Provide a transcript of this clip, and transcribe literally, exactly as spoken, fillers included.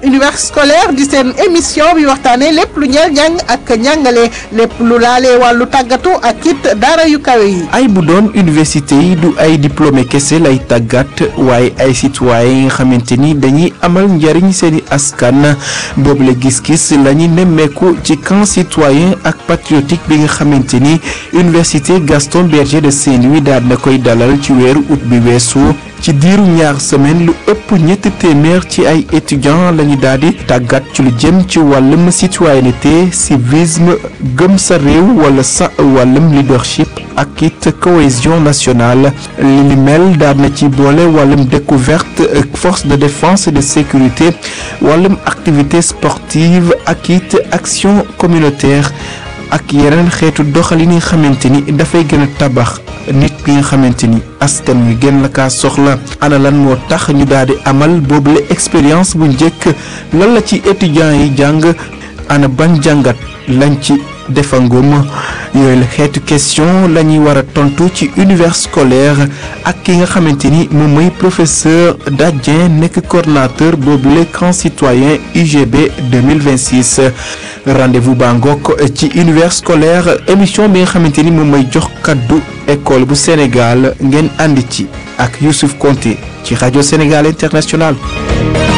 univers scolaire di seen émission bi waxtaanee lépp lu ñeel njàng ak njàngale lépp lu laalee wàllu tàggatu ak it daara yu kawe yi. ay bu doon université yi du ay diplômé kese lay tàggat waaye ay citoyen yi nga xamante ni dañuy amal njariñ seeni askan boobu la gis-gis la ñuy nemmeeku ci camp citoyen ak patriotique bi nga xamante ni université Gaston Berger de Saint-Louis daal na koy dalal ci weeru août bi weesu. ci diiru ñaar semaine lu ëpp ñetti téeméer ci ay étudiants lañu daal di tàggat ci lu jëm ci wàllum citoyenneté civisme gëm sa réew wala sa wàllum leadership ak it cohésion nationale li ni mel daal na ci boole wàllum découverte force de défense et de sécurité wàllum activité sportive ak it action communautaire ak yeneen xeetu doxalin yi nga xamante ni dafay gën a tabax nit bi nga xamante ni askan wi gën la kaa soxla ana lan moo tax ñu daal di amal boobule expérience bu njëkk lan la ci étudiants yi jàng ana ban jàngat lañ ci defangum yooyu la xeetu question la ñuy war a tontu ci univers scolaire ak ki nga xamante ni moom mooy professeur Dadien nekk coordonnateur boobule camp citoyen U G B deux mille vingt-six rendez-vous baa ngoog ci univers scolaire émission bi nga xamante ni moom mooy jox kaddu école bu Sénégal ngeen àndi ci ak Youssouf Konté ci rajo Sénégal International.